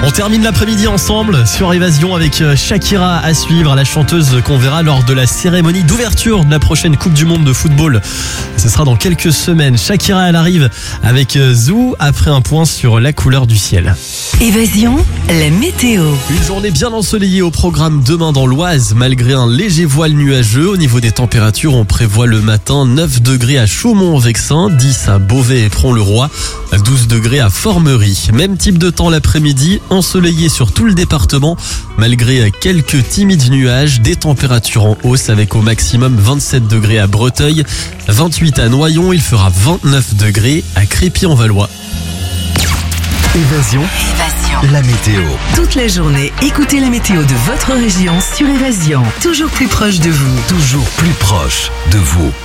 On termine l'après-midi ensemble sur Évasion avec Shakira à suivre, la chanteuse qu'on verra lors de la cérémonie d'ouverture de la prochaine Coupe du Monde de football. Ce sera dans quelques semaines. Shakira, elle arrive avec Zou après un point sur la couleur du ciel. Évasion, la météo. Une journée bien ensoleillée au programme demain dans l'Oise, malgré un léger voile nuageux. Au niveau des températures, on prévoit le matin 9 degrés à Chaumont-en-Vexin, 10 à Beauvais et Pront-le-Roi, 12 degrés à Formerie. Même type de temps l'après-midi, ensoleillé sur tout le département, malgré quelques timides nuages, des températures en hausse avec au maximum 27 degrés à Breteuil, 28 à Noyon, il fera 29 degrés à Crépy-en-Valois. Évasion, la météo. Toute la journée, écoutez la météo de votre région sur Évasion. Toujours plus proche de vous. Toujours plus proche de vous.